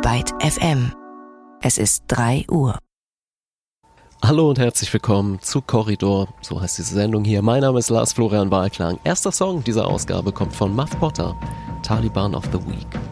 Byte FM. Es ist 3 Uhr. Hallo und herzlich willkommen zu Korridor, so heißt diese Sendung hier. Mein Name ist Lars Florian Barklang. Erster Song dieser Ausgabe kommt von Muff Potter, Taliban of the Week.